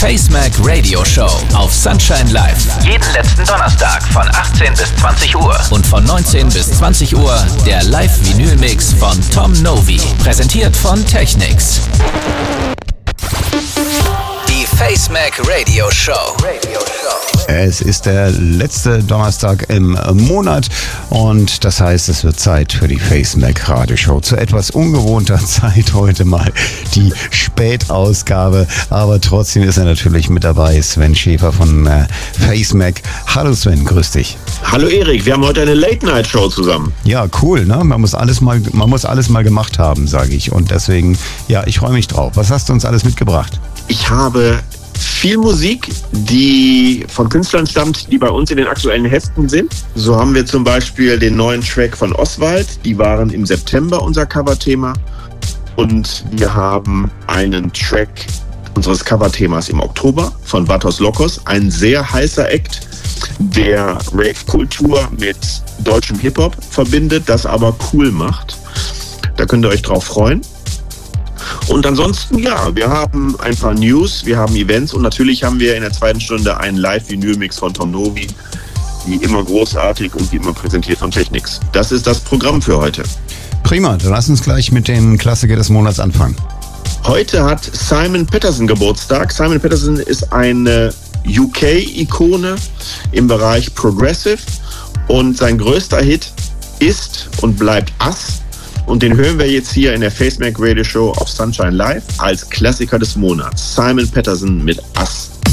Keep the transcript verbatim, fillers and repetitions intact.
FaceMac Radio Show auf Sunshine Live. Jeden letzten Donnerstag von achtzehn bis zwanzig Uhr. Und von neunzehn bis zwanzig Uhr der Live-Vinyl-Mix von Tom Novi. Präsentiert von Technics. Die FaceMac Radio Show. Radio Show. Es ist der letzte Donnerstag im Monat und das heißt, es wird Zeit für die FaceMac Radio Show. Zu etwas ungewohnter Zeit heute mal die Spätausgabe, aber trotzdem ist er natürlich mit dabei, Sven Schäfer von äh, FaceMac. Hallo Sven, grüß dich. Hallo Erik, wir haben heute eine Late-Night-Show zusammen. Ja, cool, ne? Man muss alles mal, man muss alles mal gemacht haben, sage ich. Und deswegen, ja, ich freue mich drauf. Was hast du uns alles mitgebracht? Ich habe viel Musik, die von Künstlern stammt, die bei uns in den aktuellen Heften sind. So haben wir zum Beispiel den neuen Track von Oswald. Die waren im September unser Coverthema. Und wir haben einen Track unseres Coverthemas im Oktober von Vatos Lokos. Ein sehr heißer Act, der Rave-Kultur mit deutschem Hip-Hop verbindet, das aber cool macht. Da könnt ihr euch drauf freuen. Und ansonsten, ja, wir haben ein paar News, wir haben Events und natürlich haben wir in der zweiten Stunde einen Live-Vinyl-Mix von Tom Novi, wie immer großartig und wie immer präsentiert von Technics. Das ist das Programm für heute. Prima, dann lass uns gleich mit den Klassiker des Monats anfangen. Heute hat Simon Patterson Geburtstag. Simon Patterson ist eine U K-Ikone im Bereich Progressive und sein größter Hit ist und bleibt Us. Und den hören wir jetzt hier in der FaceMac Radio Show auf Sunshine Live als Klassiker des Monats. Simon Patterson mit Us.